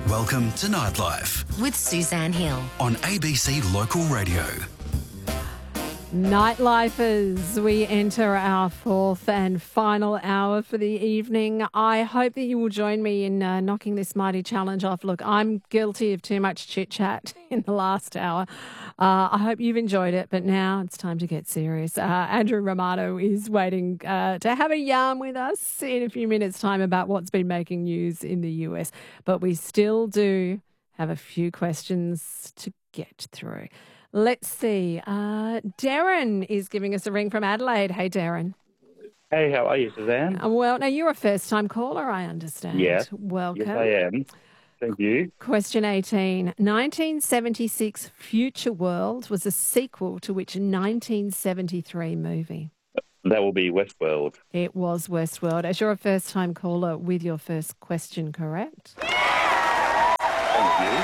Welcome to Nightlife with Suzanne Hill on ABC Local Radio. Nightlifers, we enter our fourth and final hour for the evening. I hope that you will join me in knocking this mighty challenge off. Look, I'm guilty of too much chit-chat in the last hour. I hope you've enjoyed it, but now it's time to get serious. Andrew Romano is waiting to have a yarn with us in a few minutes' time about what's been making news in the US. But we still do have a few questions to get through. Let's see. Darren is giving us a ring from Adelaide. Hey, Darren. Hey, how are you, Suzanne? Well, now you're a first-time caller, I understand. Yes. Welcome. Yes, I am. Thank you. Question 18. 1976 Future World was a sequel to which 1973 movie? That will be Westworld. It was Westworld. As you're a first-time caller with your first question, correct? Thank you.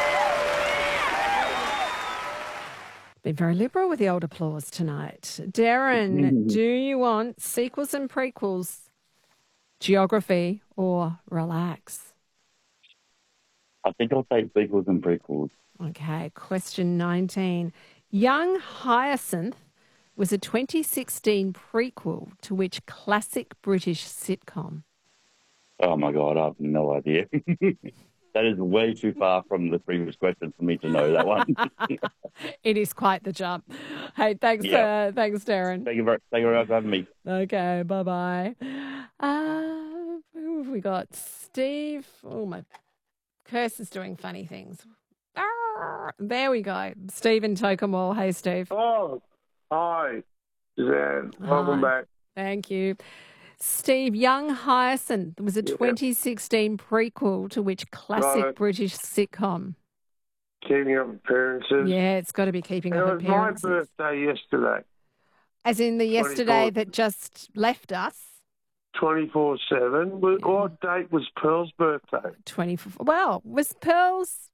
Been very liberal with the old applause tonight. Darren, do you want sequels and prequels, geography, or relax? I think I'll take sequels and prequels. Okay, question 19. Young Hyacinth was a 2016 prequel to which classic British sitcom? Oh, my God, I have no idea. That is way too far from the previous question for me to know that one. It is quite the jump. Hey, thanks, thanks, Darren. Thank you very much for having me. Okay, bye-bye. Who have we got? Steve. Oh, my curse is doing funny things. There we go. Steve in Tokemall. Hey, Steve. Oh, hi, Suzanne. Welcome back. Thank you. Steve, Young Hyacinth was a 2016 prequel to which classic British sitcom? Keeping Up Appearances. Yeah, it's got to be Keeping Up Appearances. It was my birthday yesterday. As in the yesterday that just left us? 24/7. What date was Pearl's birthday? 24. Well, was Pearl's...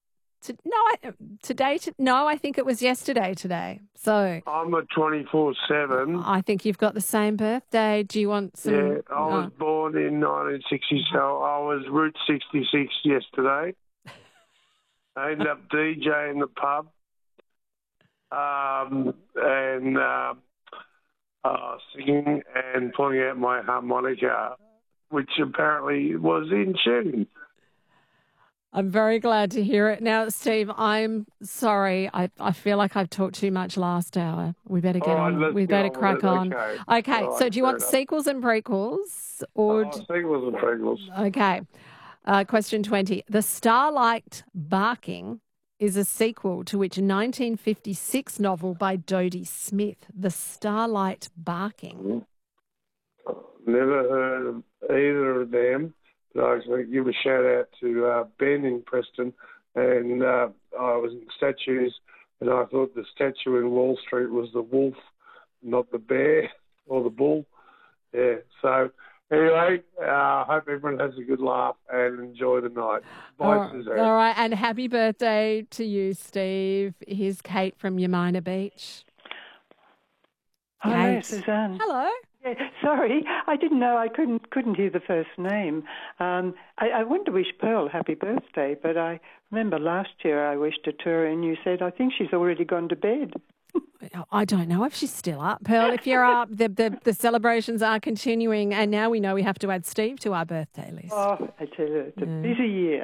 I think it was yesterday today. So I'm a 24/7. I think you've got the same birthday. Do you want some... Yeah, I was born in 1960, so I was Route 66 yesterday. I ended up DJing the pub and singing and pulling out my harmonica, which apparently was in tune. I'm very glad to hear it. Now, Steve, I'm sorry. I feel like I've talked too much last hour. We better get on. We better crack on. Okay, so do you want sequels and prequels? Or sequels and prequels. Okay. Question 20. The Starlight Barking is a sequel to which 1956 novel by Dodie Smith, The Starlight Barking? Never heard of either of them. But I was going to give a shout out to Ben in Preston, and I was in statues, and I thought the statue in Wall Street was the wolf, not the bear or the bull. Yeah. So anyway, I hope everyone has a good laugh and enjoy the night. Bye, Suzanne. All right, and happy birthday to you, Steve. Here's Kate from Yamina Beach. Hello, Suzanne. Hello. Yeah, sorry, I didn't know. I couldn't hear the first name. I wanted to wish Pearl happy birthday, but I remember last year I wished it to her, and you said I think she's already gone to bed. I don't know if she's still up, Pearl. If you're up, the celebrations are continuing, and now we know we have to add Steve to our birthday list. Oh, I tell you, it's a busy year.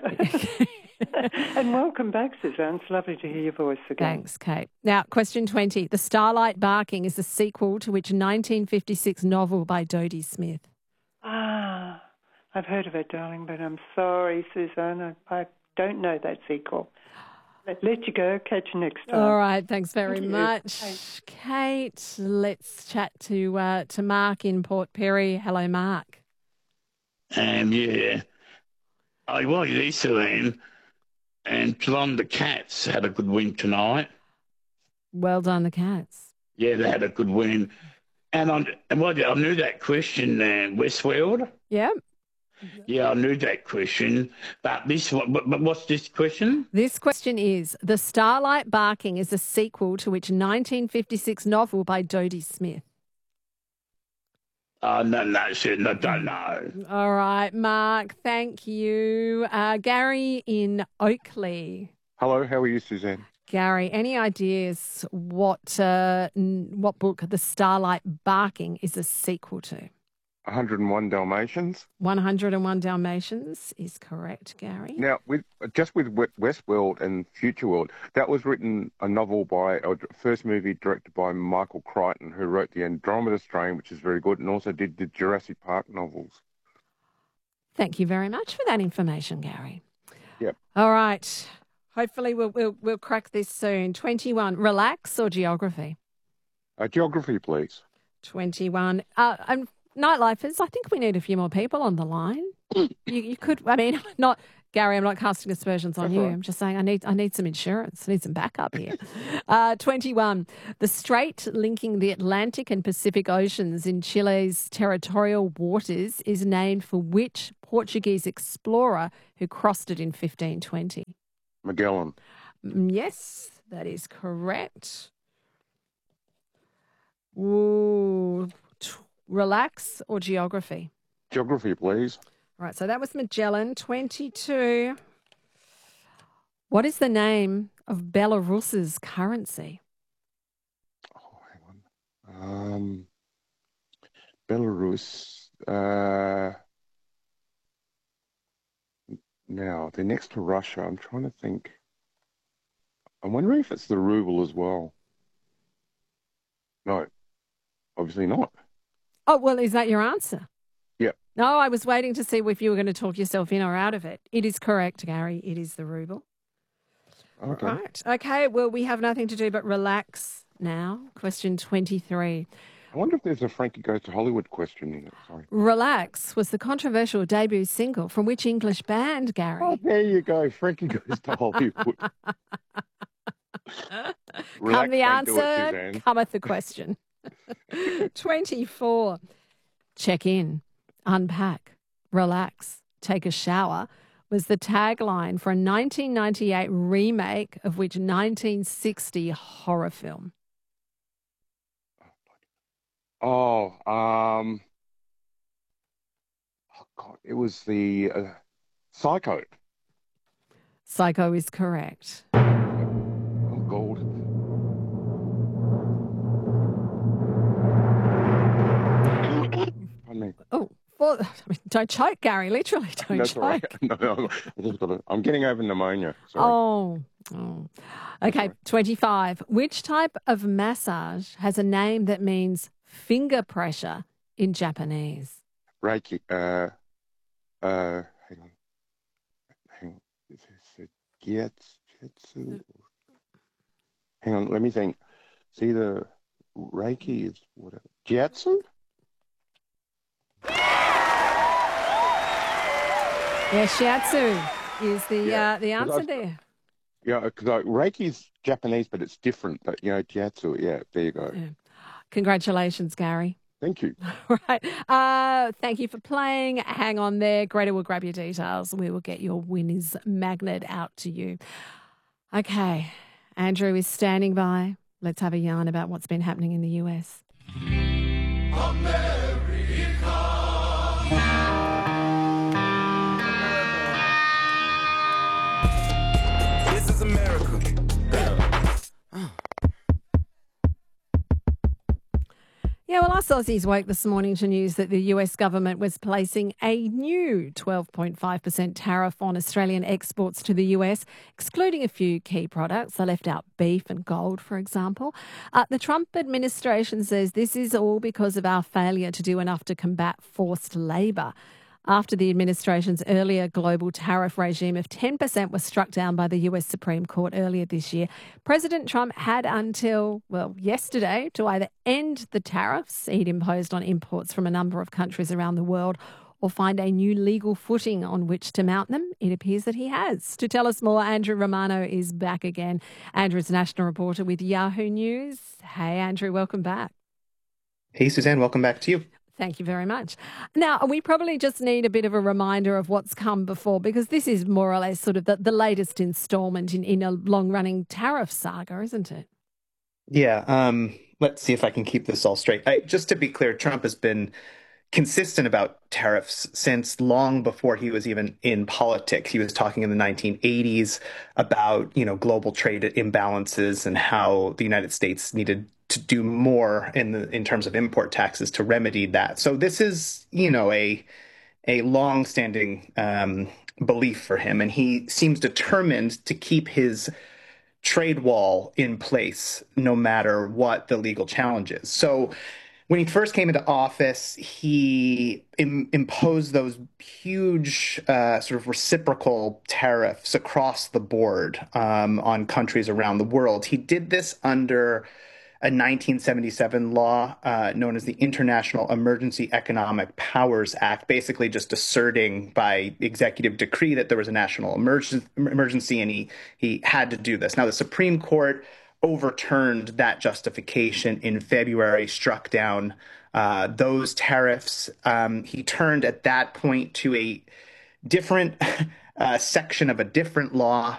And welcome back, Suzanne. It's lovely to hear your voice again. Thanks, Kate. Now, question 20. The Starlight Barking is a sequel to which 1956 novel by Dodie Smith? Ah, I've heard of it, darling, but I'm sorry, Suzanne. I don't know that sequel. Let you go. Catch you next time. All right. Thanks very much. Thanks. Kate, let's chat to Mark in Port Perry. Hello, Mark. Yeah. I was Suzanne, and Plum the Cats had a good win tonight. Well done, the Cats. Yeah, they had a good win. And I knew that question, Westworld. Yeah. Yeah, I knew that question. But what's this question? This question is, The Starlight Barking is a sequel to which 1956 novel by Dodie Smith? No, shit, no, don't know. All right, Mark, thank you. Gary in Oakley. Hello, how are you, Suzanne? Gary, any ideas what book The Starlight Barking is a sequel to? 101 Dalmatians. 101 Dalmatians is correct, Gary. Now, with Westworld and Future World, that was written a novel by, or first movie directed by Michael Crichton, who wrote The Andromeda Strain, which is very good, and also did the Jurassic Park novels. Thank you very much for that information, Gary. Yep. All right. Hopefully we'll crack this soon. 21, relax or geography? Geography, please. 21. And Nightlifers, I think we need a few more people on the line. You could, I mean, not Gary. I'm not casting aspersions on That's you. right. I'm just saying I need some insurance. I need some backup here. 21. The strait linking the Atlantic and Pacific Oceans in Chile's territorial waters is named for which Portuguese explorer who crossed it in 1520? Magellan. Yes, that is correct. Ooh. Relax or geography? Geography, please. Right, so that was Magellan. 22. What is the name of Belarus's currency? Oh, hang on. Belarus. Now, they're next to Russia. I'm trying to think. I'm wondering if it's the ruble as well. No, obviously not. Oh, well, is that your answer? Yep. No, I was waiting to see if you were going to talk yourself in or out of it. It is correct, Gary. It is the ruble. Okay. Right. Okay, well, we have nothing to do but relax now. Question 23. I wonder if there's a Frankie Goes to Hollywood question in it. Sorry. Relax was the controversial debut single from which English band, Gary? Oh, there you go. Frankie Goes to Hollywood. Come the Relax, don't do it, answer, Suzanne. cometh the question. 24. Check in, unpack, relax, take a shower was the tagline for a 1998 remake of which 1960 horror film? Oh, God, it was the Psycho. Psycho is correct. Oh, God. Pardon me. Oh, well, don't choke, Gary. Literally, don't That's choke. all right. No, I'm getting over pneumonia. Sorry. Oh. Okay, 25. Which type of massage has a name that means finger pressure in Japanese? Reiki. Hang on. Is this a Gyatsu? Hang on, let me think. See, the Reiki is whatever. Gyatsu? Yeah, shiatsu is the Yeah, 'cause answer there. Yeah, because Reiki's Japanese, but it's different. But, Gyatsu, yeah, there you go. Yeah. Congratulations, Gary. Thank you. Right. Thank you for playing. Hang on there. Greta will grab your details. We will get your winner's magnet out to you. Okay. Andrew is standing by. Let's have a yarn about what's been happening in the US. This is America. Yeah, well, us Aussies woke this morning to news that the US government was placing a new 12.5% tariff on Australian exports to the US, excluding a few key products. They left out beef and gold, for example. The Trump administration says this is all because of our failure to do enough to combat forced labour. After the administration's earlier global tariff regime of 10% was struck down by the US Supreme Court earlier this year, President Trump had until, yesterday to either end the tariffs he'd imposed on imports from a number of countries around the world or find a new legal footing on which to mount them. It appears that he has. To tell us more, Andrew Romano is back again. Andrew's national reporter with Yahoo News. Hey, Andrew, welcome back. Hey, Suzanne, welcome back to you. Thank you very much. Now, we probably just need a bit of a reminder of what's come before, because this is more or less sort of the latest instalment in a long-running tariff saga, isn't it? Yeah, let's see if I can keep this all straight. Just to be clear, Trump has been consistent about tariffs since long before he was even in politics. He was talking in the 1980s about, global trade imbalances and how the United States needed to do more in terms of import taxes to remedy that. So this is, a long-standing belief for him, and he seems determined to keep his trade wall in place no matter what the legal challenge is. So when he first came into office, he imposed those huge sort of reciprocal tariffs across the board on countries around the world. He did this under a 1977 law known as the International Emergency Economic Powers Act, basically just asserting by executive decree that there was a national emergency, and he had to do this. Now, the Supreme Court overturned that justification in February, struck down those tariffs. He turned at that point to a different section of a different law